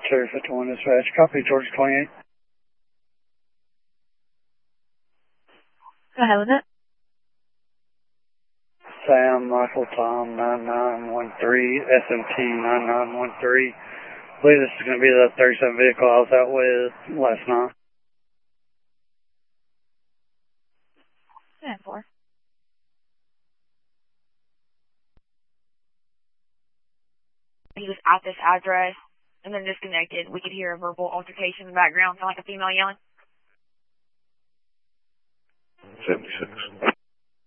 Cherry 51 dispatch. Copy, Georgia 28. Go ahead with it. Sam Michael Tom 9913, SMT 9913. I believe this is going to be the 37 vehicle I was out with last night. 10-4. He was at this address and then disconnected. We could hear a verbal altercation in the background, sound like a female yelling. 76.